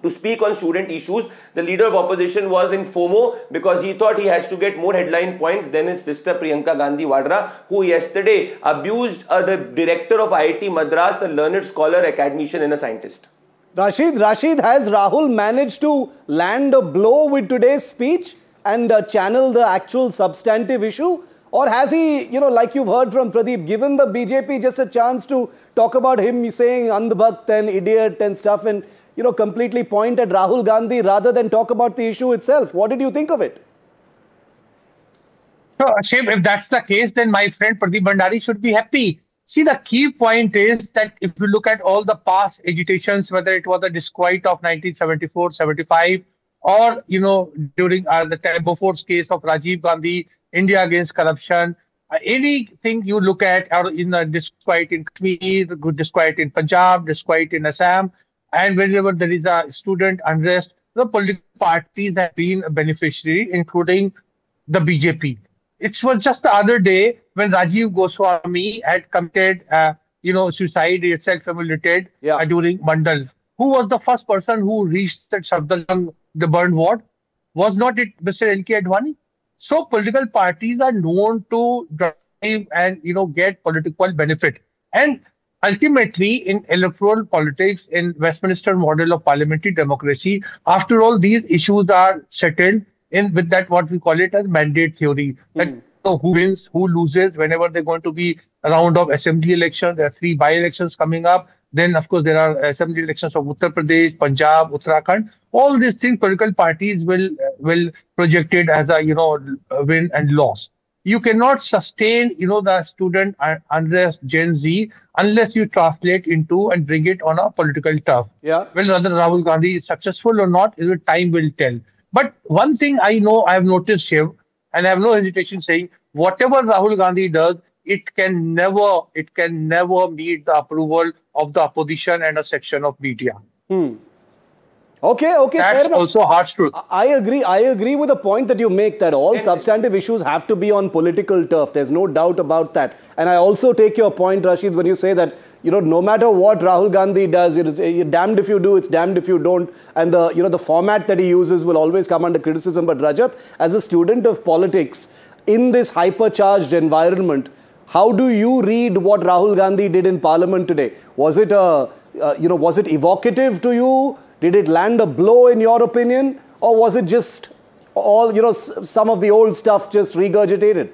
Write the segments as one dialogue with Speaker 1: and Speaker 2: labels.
Speaker 1: to speak on student issues. The leader of opposition was in FOMO because he thought he has to get more headline points than his sister Priyanka Gandhi Vadra, who yesterday abused the director of IIT Madras, a learned scholar, academician and a scientist.
Speaker 2: Rashid, has Rahul managed to land a blow with today's speech and channel the actual substantive issue? Or has he, like you've heard from Pradeep, given the BJP just a chance to talk about him saying Andhbhakt and idiot and stuff and, completely point at Rahul Gandhi rather than talk about the issue itself? What did you think of it?
Speaker 3: So, Shiv, if that's the case, then my friend Pradeep Bhandari should be happy. See, the key point is that if you look at all the past agitations, whether it was the disquiet of 1974-75 or, during the Bofor's case of Rajiv Gandhi, India against corruption, anything you look at, or in the disquiet in Kashmir, disquiet in Punjab, disquiet in Assam, and whenever there is a student unrest, the political parties have been a beneficiary, including the BJP. It was just the other day when Rajiv Goswami had committed, suicide, self-immolated during Mandal. Who was the first person who reached that Safdarjung, the burned ward? Was not it Mr. L.K. Advani? So political parties are known to drive and, get political benefit. And ultimately, in electoral politics, in Westminster model of parliamentary democracy, after all, these issues are settled with that, what we call it as mandate theory, that who wins, who loses, whenever they're going to be a round of assembly elections. There are 3 by-elections coming up. Then, of course, there are assembly elections of Uttar Pradesh, Punjab, Uttarakhand. All these things, political parties will project it as a, win and loss. You cannot sustain, the student unrest, Gen Z, unless you translate into and bring it on a political turf.
Speaker 2: Yeah.
Speaker 3: Well, whether Rahul Gandhi is successful or not, time will tell. But one thing I have noticed, Shiv, and I have no hesitation saying, whatever Rahul Gandhi does, it can never meet the approval of the opposition and a section of media.
Speaker 2: Okay,
Speaker 3: That's
Speaker 2: fair enough.
Speaker 3: Also harsh truth.
Speaker 2: I agree with the point that you make, that all substantive issues have to be on political turf. There's no doubt about that. And I also take your point, Rashid, when you say that, no matter what Rahul Gandhi does, it's damned if you do, it's damned if you don't. And the format that he uses will always come under criticism. But Rajat, as a student of politics, in this hypercharged environment, how do you read what Rahul Gandhi did in Parliament today? Was it was it evocative to you? Did it land a blow in your opinion? Or was it just all, some of the old stuff just regurgitated?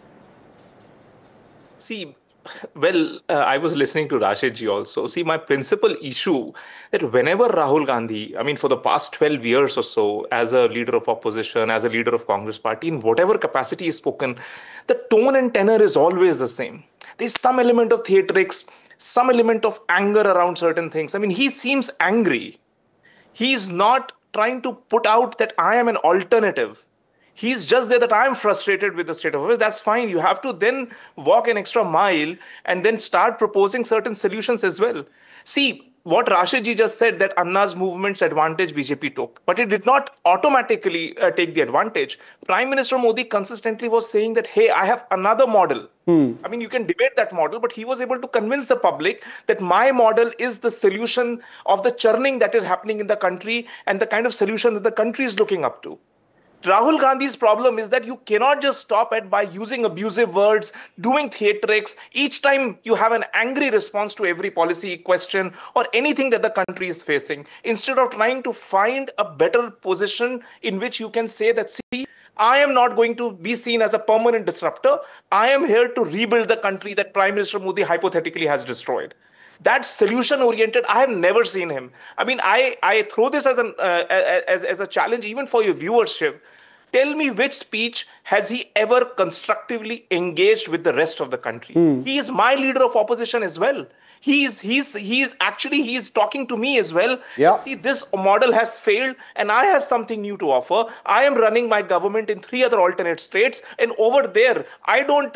Speaker 4: See, well, I was listening to Rashid ji also. See, my principal issue that whenever Rahul Gandhi, for the past 12 years or so, as a leader of opposition, as a leader of Congress party, in whatever capacity he's spoken, the tone and tenor is always the same. There's some element of theatrics, some element of anger around certain things. He seems angry. He's not trying to put out that I am an alternative. He's just there that I'm frustrated with the state of affairs. That's fine. You have to then walk an extra mile and then start proposing certain solutions as well. See, what Rashid ji just said, that Anna's movement's advantage BJP took, but it did not automatically take the advantage. Prime Minister Modi consistently was saying that, hey, I have another model. You can debate that model, but he was able to convince the public that my model is the solution of the churning that is happening in the country and the kind of solution that the country is looking up to. Rahul Gandhi's problem is that you cannot just stop it by using abusive words, doing theatrics. Each time you have an angry response to every policy question or anything that the country is facing, instead of trying to find a better position in which you can say that, see, I am not going to be seen as a permanent disruptor. I am here to rebuild the country that Prime Minister Modi hypothetically has destroyed. That solution-oriented, I have never seen him. I throw this as a challenge even for your viewership. Tell me which speech has he ever constructively engaged with the rest of the country? He is my leader of opposition as well. He's talking to me as well.
Speaker 2: Yeah.
Speaker 4: See, this model has failed and I have something new to offer. I am running my government in 3 other alternate states, and over there, I don't,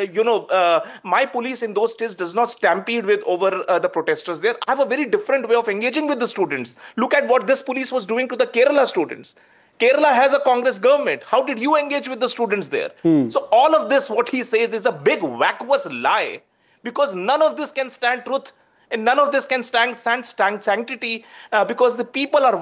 Speaker 4: my police in those states does not stampede with over the protesters there. I have a very different way of engaging with the students. Look at what this police was doing to the Kerala students. Kerala has a Congress government. How did you engage with the students there? So all of this, what he says, is a big vacuous lie. Because none of this can stand truth and none of this can stand sanctity because the people are